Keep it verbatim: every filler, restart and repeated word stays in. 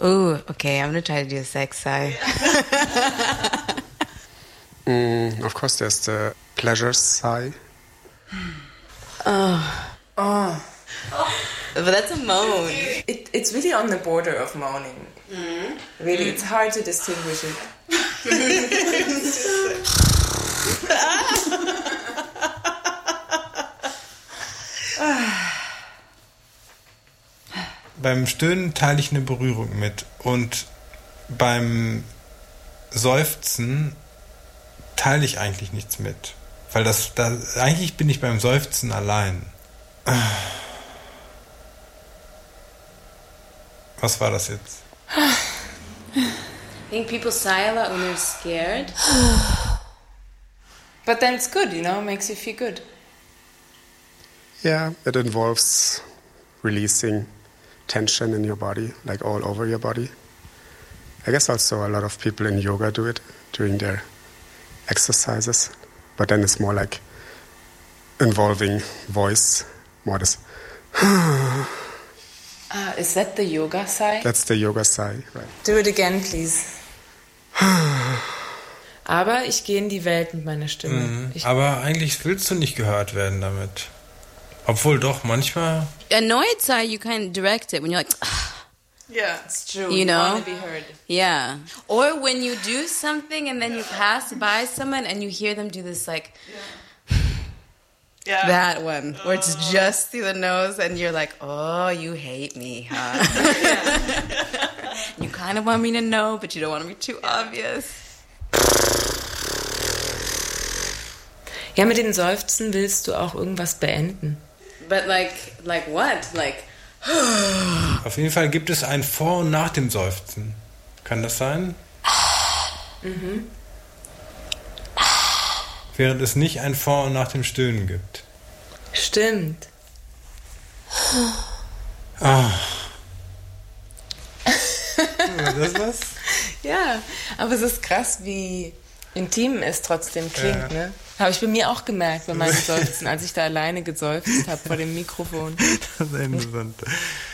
Ooh, okay, I'm gonna try to do a sex sigh. mm, of course, there's the pleasure sigh. Oh. Oh. But that's a moan. It, it's really on the border of moaning. Mm. Really, it's hard to distinguish it. Beim Stöhnen teile ich eine Berührung mit und beim Seufzen teile ich eigentlich nichts mit. Weil das, das eigentlich bin ich beim Seufzen allein. Was war das jetzt? I think people sigh a lot when they're scared. But then it's good, you know, it makes you feel good. Yeah, it involves releasing tension in your body, like all over your body. I guess also a lot of people in yoga do it during their exercises. But then it's more like involving voice, more this. Ah, is that the yoga sigh? That's the yoga sigh, right. Do it again, please. Aber ich gehe in die Welt mit meiner Stimme. Mhm. Ich Aber eigentlich willst du nicht gehört werden damit. Obwohl doch, manchmal... Annoyed sigh, you kind of direct it when you're like... Yeah, it's true. You You know? want to be heard. Yeah. Or when you do something and then you pass by someone and you hear them do this like... Yeah. That one, where it's just through the nose and you're like, oh, you hate me, huh? You kind of want me to know, but you don't want to be too obvious. Ja, mit dem Seufzen willst du auch irgendwas beenden. But like, like what? Like... Auf jeden Fall gibt es ein Vor- und Nach dem Seufzen. Kann das sein? Mhm. Während es nicht ein Vor- und Nach dem Stöhnen gibt. Stimmt. Ah. War das was? Ja, aber es ist krass, wie intim es trotzdem klingt, Ja. ne? Habe ich bei mir auch gemerkt, bei meinem Seufzen, als ich da alleine geseufzt habe vor dem Mikrofon. Das ist interessant.